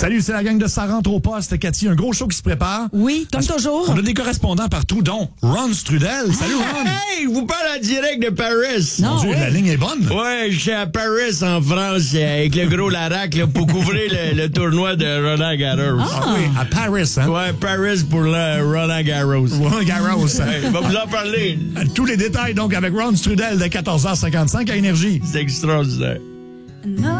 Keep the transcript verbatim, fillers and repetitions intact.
Salut, c'est la gang de Ça rentre au poste. Cathy, un gros show qui se prépare. Oui, comme Parce toujours. On a des correspondants partout, dont Ron Strudel. Salut, Ron. Hey, vous parlez en direct de Paris. Non. Mon Dieu, oui. la ligne est bonne. Ouais, je suis à Paris, en France, avec le gros Larac, là, pour couvrir le, le tournoi de Roland Garros. Ah oui, à Paris, hein? Ouais, Paris pour le Roland Garros. Roland Garros. Hey, il va vous en parler. Tous les détails, donc, avec Ron Strudel de quatorze heures cinquante-cinq à Énergie. C'est extraordinaire. No.